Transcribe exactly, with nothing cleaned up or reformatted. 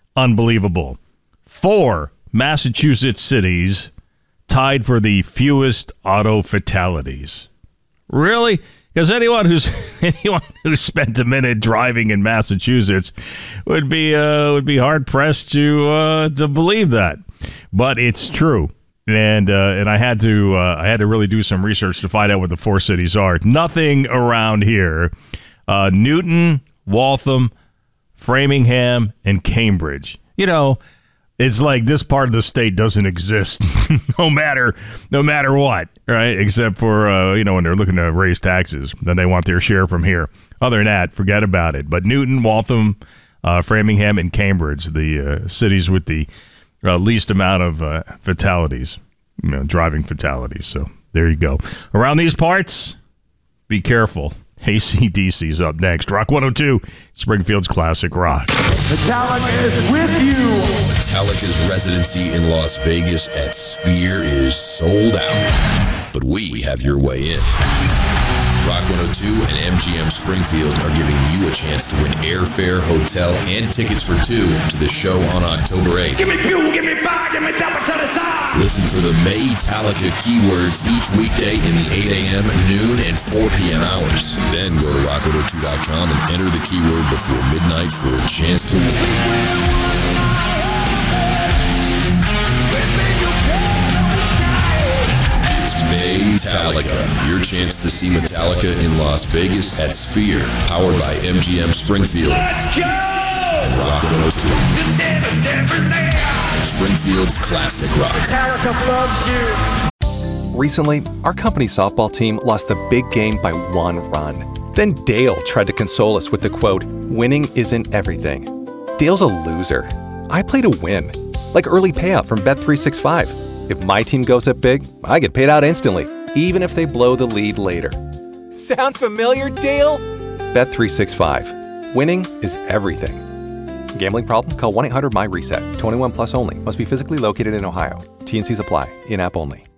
Unbelievable. Four Massachusetts cities tied for the fewest auto fatalities. Really? Because anyone who's anyone who's spent a minute driving in Massachusetts would be uh, would be hard pressed to uh, to believe that, but it's true. And uh, and I had to uh, I had to really do some research to find out what the four cities are. Nothing around here. Uh, Newton, Waltham, Framingham, and Cambridge. You know, it's like this part of the state doesn't exist, no matter no matter what, right? Except for uh, you know, when they're looking to raise taxes, then they want their share from here. Other than that, forget about it. But Newton, Waltham, uh, Framingham, and Cambridge, the uh, cities with the uh, least amount of uh, fatalities, you know, driving fatalities. So there you go. Around these parts, be careful. A C D C's up next. Rock one oh two, Springfield's classic rock. Metallica is with you. Metallica's residency in Las Vegas at Sphere is sold out, but we have your way in. Rock one oh two and M G M Springfield are giving you a chance to win airfare, hotel, and tickets for two to the show on October eighth. Give me fuel, give me fire, give me double to the side. Listen for the Metallica keywords each weekday in the eight a.m., noon, and four p.m. hours. Then go to rock one oh two dot com and enter the keyword before midnight for a chance to win. Metallica, your chance to see Metallica in Las Vegas at Sphere, powered by M G M Springfield. Let's go! And Rock one oh two. Never, never, never. Springfield's classic rock. Metallica loves you. Recently, our company softball team lost the big game by one run. Then Dale tried to console us with the quote, "Winning isn't everything." Dale's a loser. I play to win, like early payout from Bet three sixty-five. If my team goes up big, I get paid out instantly, even if they blow the lead later. Sound familiar, Dale? Bet three sixty-five. Winning is everything. Gambling problem? Call one eight hundred M Y RESET. twenty-one plus only. Must be physically located in Ohio. T and Cs apply. In-app only.